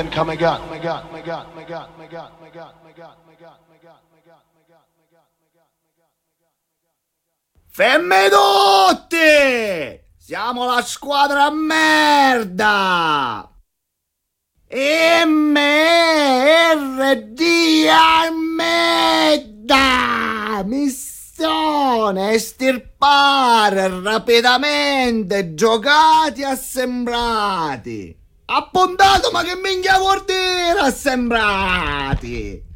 and come again. Femme tutti! Siamo la squadra merda! MRD merda! Missione estirpare rapidamente giocati assembrati! Appuntato, ma che minchia vuol dire assembrati?